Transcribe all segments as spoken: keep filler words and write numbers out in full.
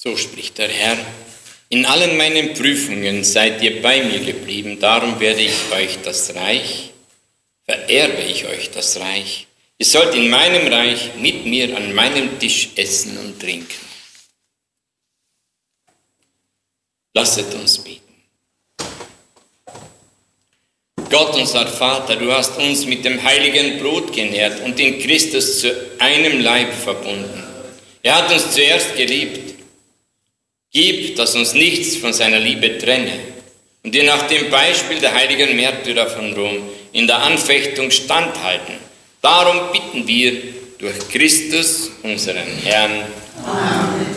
So spricht der Herr. In allen meinen Prüfungen seid ihr bei mir geblieben, darum werde ich euch das Reich, vererbe ich euch das Reich. Ihr sollt in meinem Reich mit mir an meinem Tisch essen und trinken. Lasset uns beten. Gott, unser Vater, du hast uns mit dem heiligen Brot genährt und in Christus zu einem Leib verbunden. Er hat uns zuerst geliebt. Gib, dass uns nichts von seiner Liebe trenne und wir nach dem Beispiel der heiligen Märtyrer von Rom in der Anfechtung standhalten. Darum bitten wir durch Christus, unseren Herrn. Amen.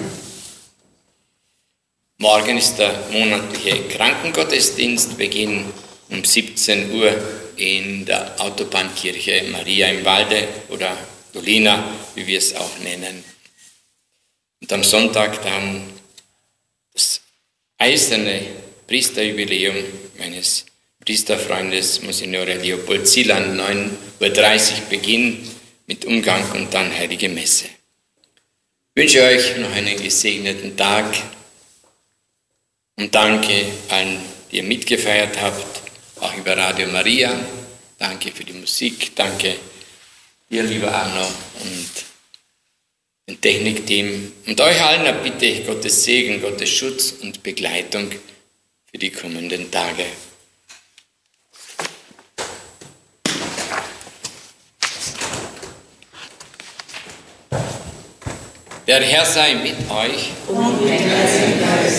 Morgen ist der monatliche Krankengottesdienstbeginn um siebzehn Uhr in der Autobahnkirche Maria im Walde oder Dolina, wie wir es auch nennen. Und am Sonntag dann das eiserne Priesterjubiläum meines Priesterfreundes Monsignore Leopold Zieland, neun Uhr dreißig Beginn mit Umgang und dann Heilige Messe. Ich wünsche euch noch einen gesegneten Tag und danke allen, die ihr mitgefeiert habt, auch über Radio Maria. Danke für die Musik, danke dir, lieber Arno, und dem Technikteam. Und euch allen erbitte ich Gottes Segen, Gottes Schutz und Begleitung für die kommenden Tage. Der Herr sei mit euch. Und mit